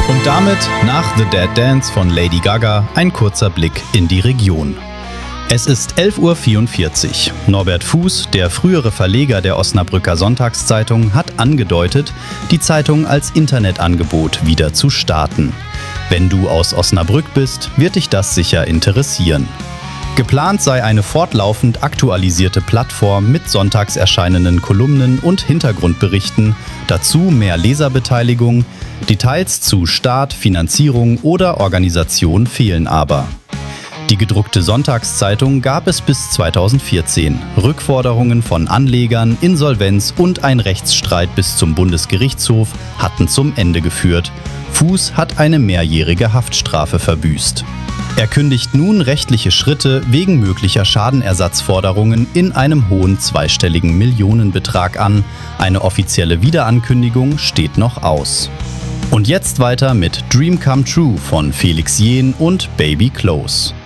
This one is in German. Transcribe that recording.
Und damit nach The Dead Dance von Lady Gaga ein kurzer Blick in die Region. Es ist 11:44 Uhr. Norbert Fuß, der frühere Verleger der Osnabrücker Sonntagszeitung, hat angedeutet, die Zeitung als Internetangebot wieder zu starten. Wenn du aus Osnabrück bist, wird dich das sicher interessieren. Geplant sei eine fortlaufend aktualisierte Plattform mit sonntags erscheinenden Kolumnen und Hintergrundberichten, dazu mehr Leserbeteiligung. Details zu Start, Finanzierung oder Organisation fehlen aber. Die gedruckte Sonntagszeitung gab es bis 2014. Rückforderungen von Anlegern, Insolvenz und ein Rechtsstreit bis zum Bundesgerichtshof hatten zum Ende geführt. Fuß hat eine mehrjährige Haftstrafe verbüßt. Er kündigt nun rechtliche Schritte wegen möglicher Schadenersatzforderungen in einem hohen zweistelligen Millionenbetrag an. Eine offizielle Wiederankündigung steht noch aus. Und jetzt weiter mit Dream Come True von Felix Jähn und Baby Close.